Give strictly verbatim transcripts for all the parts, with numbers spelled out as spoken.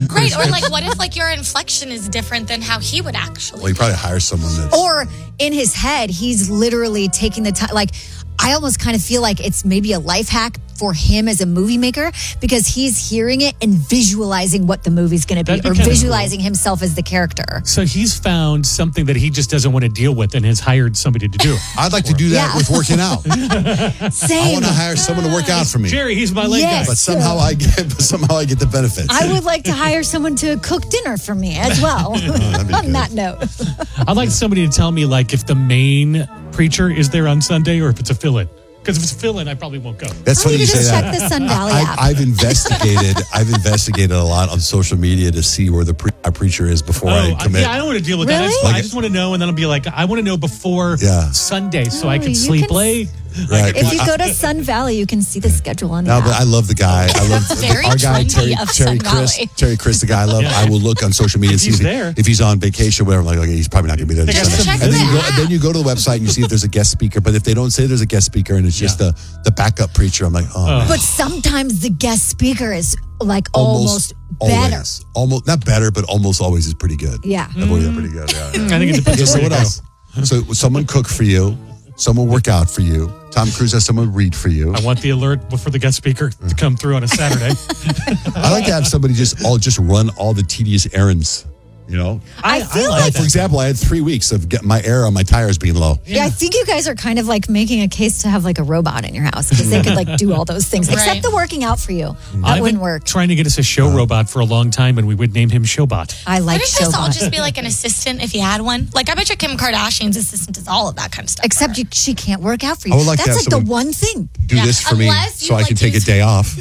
Right, or like, what if like your inflection is different than how he would actually? Well, he probably hires someone that's... Or in his head, he's literally taking the time. Like, I almost kind of feel like it's maybe a life hack for him as a movie maker because he's hearing it and visualizing what the movie's going to be, That'd be or kinda visualizing himself as the character. So he's found something that he just doesn't want to deal with and has hired somebody to do it. I'd like to do that Yeah. with working out. Same. I want to hire someone to work out for me. Jerry, he's my leg Yes. guy. But somehow I get but somehow I get the benefits. I would like to hire someone to cook dinner for me as well. that'd be On good. that note. I'd like somebody to tell me like if the main preacher is there on Sunday or if it's a fill-in. Because if it's a fill-in, I probably won't go. That's Oh, funny you you could say just that. check the Sun Valley I, app. I've investigated. I've investigated a lot on social media to see where the pre- a preacher is before Oh, I I, commit. yeah, I don't want to deal with that. I Really? just, I just want to know, and then I'll be like, I want to know before Yeah. Sunday so I Oh, can you sleep can- late. Right. If you go to Sun Valley, you can see the schedule on the No, app. but I love the guy. I love Very our guy trendy Terry, of Terry Sun Chris. Valley. Terry Chris, the guy I love. Yeah. I will look on social media If and see he's if, he- there. if he's on vacation, whatever. I'm like, okay, he's probably not going to be there. this Just Sunday. check and then the you, go, app. then you go to the website and you see if there's a guest speaker. But if they don't say there's a guest speaker and it's just Yeah. the the backup preacher, I'm like, oh, man. But sometimes the guest speaker is like almost, better. always, almost not better, but almost always is pretty good. Yeah. I've always been pretty good. Yeah. yeah. I think it depends Okay, on so where you what go. else? So someone cook for you, someone work out for you. Tom Cruise has someone read for you. I want the alert for the guest speaker to come through on a Saturday. I like to have somebody just all just run all the tedious errands. You know, I feel like like, for example, I had three weeks of get my air on my tires being low. yeah, I think you guys are kind of like making a case to have like a robot in your house because they could like do all those things, except Right. the working out for you. That I've wouldn't been work. trying to get us a show robot for a long time, and we would name him Showbot. I like What if this all Showbot. just be like an assistant if you had one? Like, I bet you Kim Kardashian's assistant does all of that kind of stuff. Except you, she can't work out for you. I would like to That's have like the someone- one thing. Do Yeah, this for me unless you, so I can like, take a use- day off.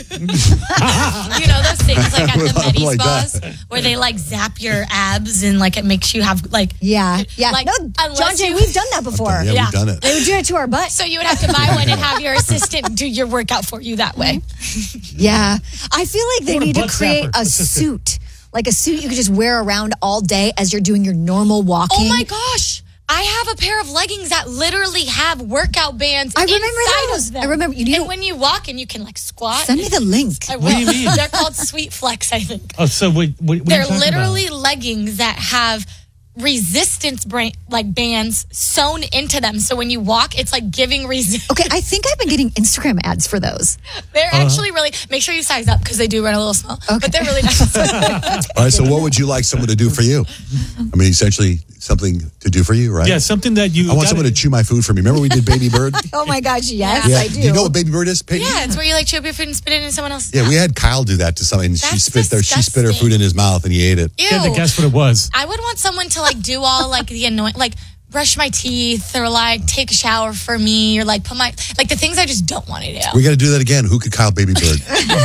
You know those things like at the Medi Like that. spas where they like zap your abs and like it makes you have like Yeah, yeah. Like, no, unless John Jay, you- we've done that before. Yeah, Yeah. we've done it. They would do it to our butt. so you would have to buy one and have your assistant do your workout for you that way. Yeah. I feel like they want a need to butt create zapper. a suit. Like a suit you could just wear around all day as you're doing your normal walking. Oh my gosh. I have a pair of leggings that literally have workout bands I remember inside those. of them. I remember- you need and to- when you walk and you can like squat. Send me the link. I will. What do you mean? They're called Sweet Flex, I think. Oh, so what? what, what are you They're talking literally about? leggings that have resistance bra- like bands sewn into them. So when you walk, it's like giving resistance. Okay, I think I've been getting Instagram ads for those. They're Uh-huh. actually really, make sure you size up because they do run a little small, but they're really nice. All right. So, what would you like someone to do for you? I mean, essentially something to do for you, right? Yeah, something that you. I want gotta- someone to chew my food for me. Remember we did Baby Bird? Oh my gosh, yes, Yeah. I do. Do you know what Baby Bird is, Peggy? Yeah, it's where you like chew up your food and spit it in someone else's Yeah, mouth. we had Kyle do that to somebody, and she That's spit their she spit her disgusting. food in his mouth, and he ate it. Ew. Yeah, to guess what it was. I would want someone to like do all like the annoying, like brush my teeth or like take a shower for me or like put my, like the things I just don't want to do. We got to do that again. Who could Kyle Baby Bird?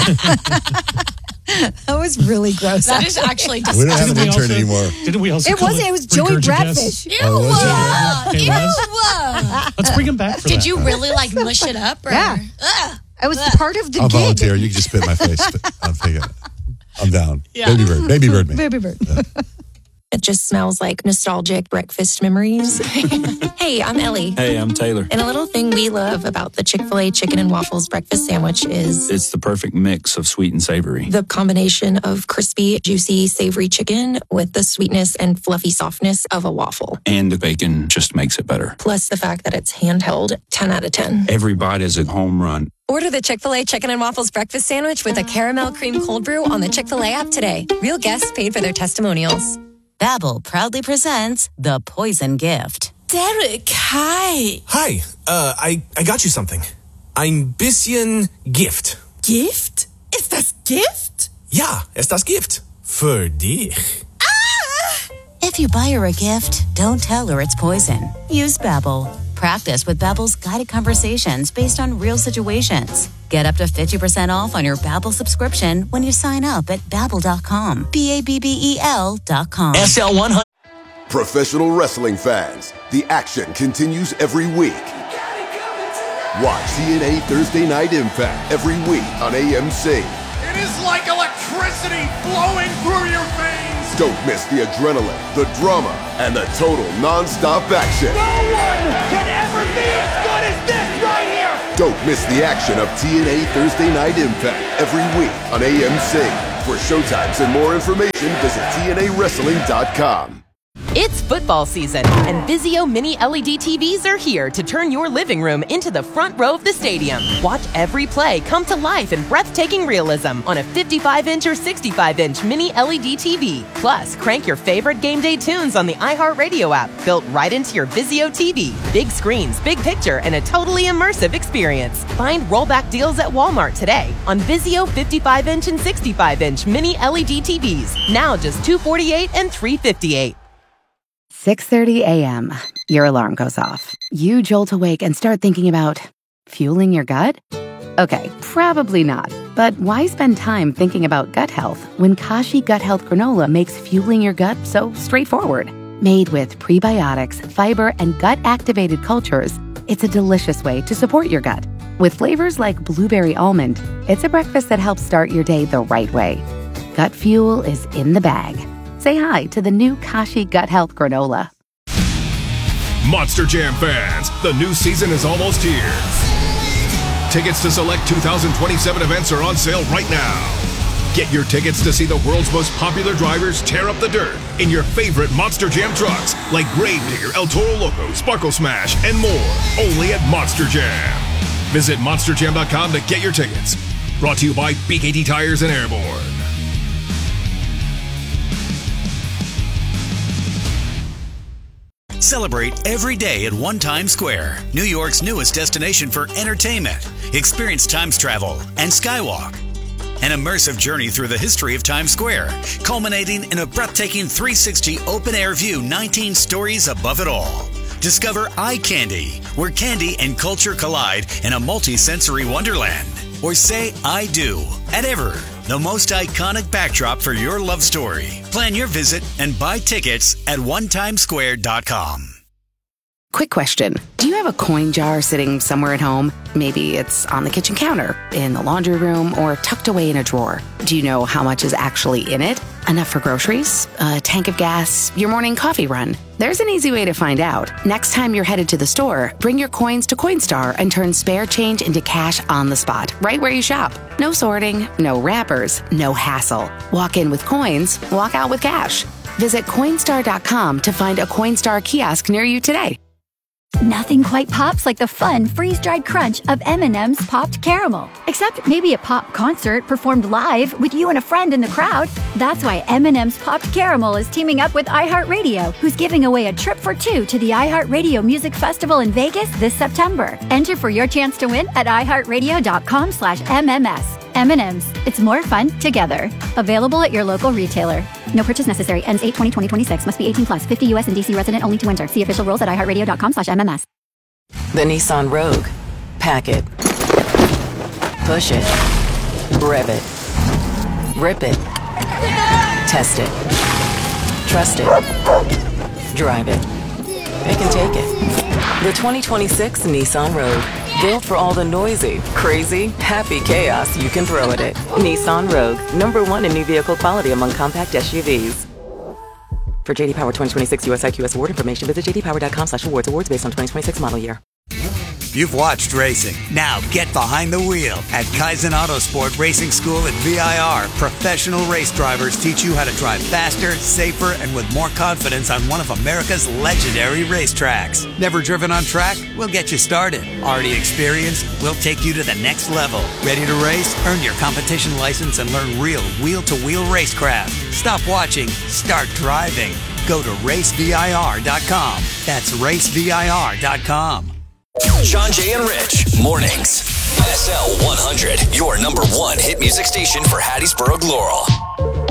That was really gross. That is actually We don't have disgusting. an we intern also- anymore. Didn't we also? It call wasn't. It was Joey Regurgitates? Bradfish. Ew. Oh, was it? Ew. It was? Let's bring him back for Did that. you really like mush it up? Or? Yeah. Ugh. It was the part of the I'll gig. volunteer. You can just spit in my face. I'll take it. I'm down. Yeah. Baby Bird. Baby Bird me. Baby bird. It just smells like nostalgic breakfast memories. Hey, I'm Ellie. Hey, I'm Taylor. And a little thing we love about the Chick-fil-A chicken and waffles breakfast sandwich is It's the perfect mix of sweet and savory. the combination of crispy, juicy, savory chicken with the sweetness and fluffy softness of a waffle. And the bacon just makes it better. Plus the fact that it's handheld, ten out of ten. Every bite is a home run. Order the Chick-fil-A Chicken and Waffles breakfast sandwich with a caramel cream cold brew on the Chick-fil-A app today. Real guests paid for their testimonials. Babbel proudly presents The Poison Gift. Derek, hi. Hi, uh, I, I got you something. Ein bisschen Gift. Gift? Ist das Gift? Ja, ist das Gift. Für dich. If you buy her a gift, don't tell her it's poison. Use Babbel. Practice with Babbel's guided conversations based on real situations. Get up to fifty percent off on your Babbel subscription when you sign up at babbel dot com. B A B B E L dot com. S L one hundred. Professional wrestling fans, the action continues every week. Watch T N A Thursday Night Impact every week on A M C. It is like electricity flowing through your veins. Don't miss the adrenaline, the drama, and the total non-stop action. No one can ever be as good as this right here. Don't miss the action of T N A Thursday Night Impact every week on A M C. For showtimes and more information, visit T N A wrestling dot com. It's football season, and Vizio Mini L E D T Vs are here to turn your living room into the front row of the stadium. Watch every play come to life in breathtaking realism on a fifty-five inch or sixty-five inch Mini L E D T V. Plus, crank your favorite game day tunes on the iHeartRadio app, built right into your Vizio T V. Big screens, big picture, and a totally immersive experience. Find rollback deals at Walmart today on Vizio fifty-five inch and sixty-five inch Mini L E D T Vs. Now just two hundred forty-eight dollars and three hundred fifty-eight dollars. six thirty a.m. Your alarm goes off. You jolt awake and start thinking about fueling your gut? Okay, probably not. But why spend time thinking about gut health when Kashi Gut Health Granola makes fueling your gut so straightforward? Made with prebiotics, fiber, and gut-activated cultures, it's a delicious way to support your gut. With flavors like blueberry almond, it's a breakfast that helps start your day the right way. Gut fuel is in the bag. Say hi to the new Kashi Gut Health Granola. Monster Jam fans, the new season is almost here. Tickets to select two thousand twenty-seven events are on sale right now. Get your tickets to see the world's most popular drivers tear up the dirt in your favorite Monster Jam trucks like Gravedigger, El Toro Loco, Sparkle Smash, and more. Only at Monster Jam. Visit monster jam dot com to get your tickets. Brought to you by B K T Tires and Airborne. Celebrate every day at One Times Square, New York's newest destination for entertainment. Experience Times Travel and Skywalk, an immersive journey through the history of Times Square, culminating in a breathtaking three sixty open-air view, nineteen stories above it all. Discover Eye Candy, where candy and culture collide in a multi-sensory wonderland. Or say I do at Ever, the most iconic backdrop for your love story. Plan your visit and buy tickets at one times square dot com. Quick question. Do you have a coin jar sitting somewhere at home? Maybe it's on the kitchen counter, in the laundry room, or tucked away in a drawer. Do you know how much is actually in it? Enough for groceries? A tank of gas? Your morning coffee run? There's an easy way to find out. Next time you're headed to the store, bring your coins to Coinstar and turn spare change into cash on the spot, right where you shop. No sorting, no wrappers, no hassle. Walk in with coins, walk out with cash. Visit Coinstar dot com to find a Coinstar kiosk near you today. Nothing quite pops like the fun, freeze-dried crunch of M and M's Popped Caramel. Except maybe a pop concert performed live with you and a friend in the crowd. That's why M and M's Popped Caramel is teaming up with iHeartRadio, who's giving away a trip for two to the iHeartRadio Music Festival in Vegas this September. Enter for your chance to win at iHeartRadio dot com slash M M S. M and M's. It's more fun together. Available at your local retailer. No purchase necessary. Ends eight twenty twenty twenty-six. Must be eighteen plus. fifty U S and D C resident only to enter. See official rules at iHeartRadio dot com slash M M S. The Nissan Rogue. Pack it. Push it. Rev it. Rip it. Test it. Trust it. Drive it. It can take it. The twenty twenty-six Nissan Rogue. Built for all the noisy, crazy, happy chaos you can throw at it. Nissan Rogue. Number one in new vehicle quality among compact S U Vs. For J D Power twenty twenty-six U S I Q S award information, visit j d power dot com slash awards. Awards based on twenty twenty-six model year. You've watched racing. Now get behind the wheel. At Kaizen Autosport Racing School at V I R, professional race drivers teach you how to drive faster, safer, and with more confidence on one of America's legendary racetracks. Never driven on track? We'll get you started. Already experienced? We'll take you to the next level. Ready to race? Earn your competition license and learn real wheel-to-wheel racecraft. Stop watching. Start driving. Go to race V I R dot com. That's race V I R dot com. John, Jay, and Rich, mornings. S L one hundred, your number one hit music station for Hattiesburg, Laurel.